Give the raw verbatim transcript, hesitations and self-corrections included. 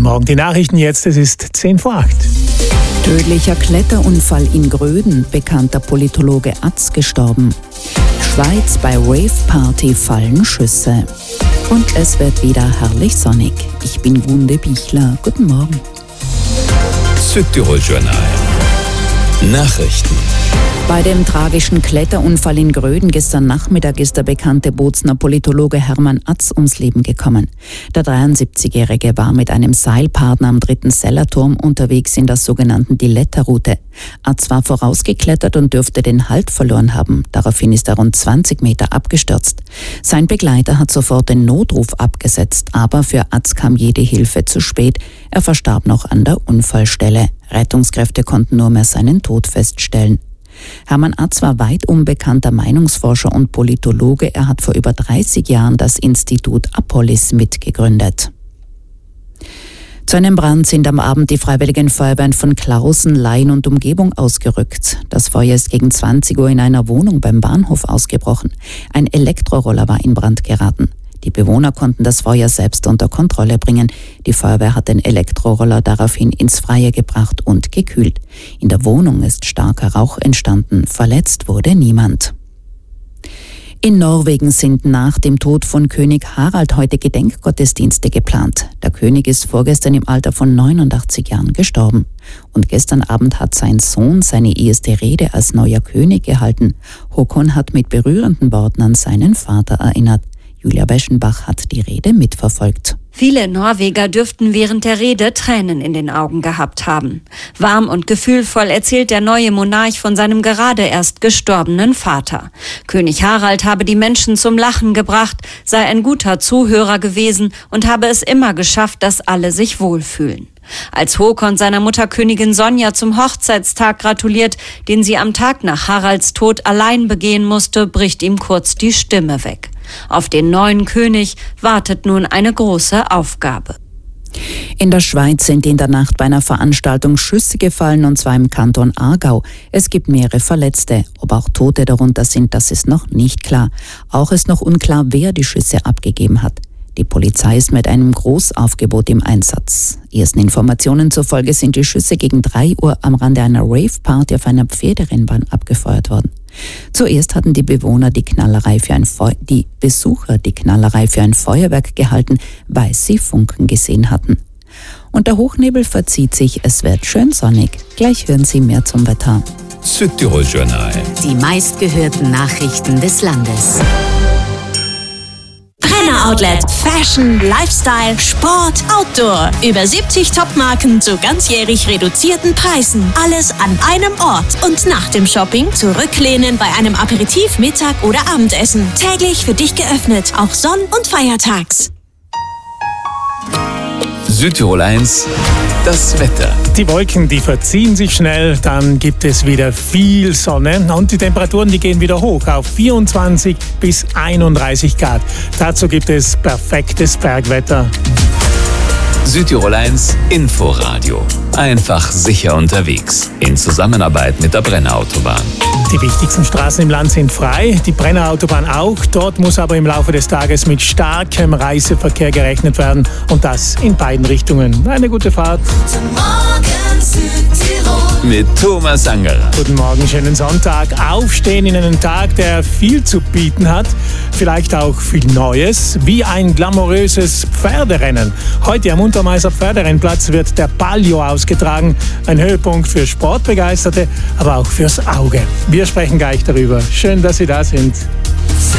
Morgen die Nachrichten jetzt, es ist zehn vor acht. Tödlicher Kletterunfall in Gröden, bekannter Politologe Atz gestorben. Schweiz, bei Rave-Party fallen Schüsse. Und es wird wieder herrlich sonnig. Ich bin Gunde Bichler. Guten Morgen. Südtirol-Journal. Nachrichten. Bei dem tragischen Kletterunfall in Gröden gestern Nachmittag ist der bekannte Bozner Politologe Hermann Atz ums Leben gekommen. Der dreiundsiebzigjährige war mit einem Seilpartner am dritten Sellerturm unterwegs in der sogenannten Diletta-Route. Atz war vorausgeklettert und dürfte den Halt verloren haben. Daraufhin ist er rund zwanzig Meter abgestürzt. Sein Begleiter hat sofort den Notruf abgesetzt, aber für Atz kam jede Hilfe zu spät. Er verstarb noch an der Unfallstelle. Rettungskräfte konnten nur mehr seinen Tod feststellen. Hermann Atz war weit unbekannter Meinungsforscher und Politologe. Er hat vor über dreißig Jahren das Institut Apolis mitgegründet. Zu einem Brand sind am Abend die Freiwilligen Feuerwehren von Klausen, Laien und Umgebung ausgerückt. Das Feuer ist gegen zwanzig Uhr in einer Wohnung beim Bahnhof ausgebrochen. Ein Elektroroller war in Brand geraten. Die Bewohner konnten das Feuer selbst unter Kontrolle bringen. Die Feuerwehr hat den Elektroroller daraufhin ins Freie gebracht und gekühlt. In der Wohnung ist starker Rauch entstanden. Verletzt wurde niemand. In Norwegen sind nach dem Tod von König Harald heute Gedenkgottesdienste geplant. Der König ist vorgestern im Alter von neunundachtzig Jahren gestorben. Und gestern Abend hat sein Sohn seine erste Rede als neuer König gehalten. Håkon hat mit berührenden Worten an seinen Vater erinnert. Julia Beschenbach hat die Rede mitverfolgt. Viele Norweger dürften während der Rede Tränen in den Augen gehabt haben. Warm und gefühlvoll erzählt der neue Monarch von seinem gerade erst gestorbenen Vater. König Harald habe die Menschen zum Lachen gebracht, sei ein guter Zuhörer gewesen und habe es immer geschafft, dass alle sich wohlfühlen. Als Håkon seiner Mutter Königin Sonja zum Hochzeitstag gratuliert, den sie am Tag nach Haralds Tod allein begehen musste, bricht ihm kurz die Stimme weg. Auf den neuen König wartet nun eine große Aufgabe. In der Schweiz sind in der Nacht bei einer Veranstaltung Schüsse gefallen, und zwar im Kanton Aargau. Es gibt mehrere Verletzte. Ob auch Tote darunter sind, das ist noch nicht klar. Auch ist noch unklar, wer die Schüsse abgegeben hat. Die Polizei ist mit einem Großaufgebot im Einsatz. Ersten Informationen zufolge sind die Schüsse gegen drei Uhr am Rande einer Rave-Party auf einer Pferderennbahn abgefeuert worden. Zuerst hatten die Bewohner die Knallerei für ein Feu- die Besucher die Knallerei für ein Feuerwerk gehalten, weil sie Funken gesehen hatten. Und der Hochnebel verzieht sich, es wird schön sonnig. Gleich hören Sie mehr zum Wetter. Südtirol-Journal. Die meistgehörten Nachrichten des Landes. Brenner Outlet. Fashion, Lifestyle, Sport, Outdoor. Über siebzig Topmarken zu ganzjährig reduzierten Preisen. Alles an einem Ort. Und nach dem Shopping zurücklehnen bei einem Aperitif, Mittag oder Abendessen. Täglich für dich geöffnet, auch sonn- und feiertags. Südtirol eins, das Wetter. Die Wolken, die verziehen sich schnell, dann gibt es wieder viel Sonne und die Temperaturen, die gehen wieder hoch auf vierundzwanzig bis einunddreißig Grad. Dazu gibt es perfektes Bergwetter. Südtirol eins Inforadio. Einfach sicher unterwegs. In Zusammenarbeit mit der Brenner Autobahn. Die wichtigsten Straßen im Land sind frei, die Brenner Autobahn auch. Dort muss aber im Laufe des Tages mit starkem Reiseverkehr gerechnet werden. Und das in beiden Richtungen. Eine gute Fahrt. Guten Morgen, Südtirol. Mit Thomas Angerer. Guten Morgen, schönen Sonntag. Aufstehen in einen Tag, der viel zu bieten hat. Vielleicht auch viel Neues, wie ein glamouröses Pferderennen. Heute am Untermeißer Pferderennplatz wird der Palio ausgetragen. Ein Höhepunkt für Sportbegeisterte, aber auch fürs Auge. Wir sprechen gleich darüber. Schön, dass Sie da sind.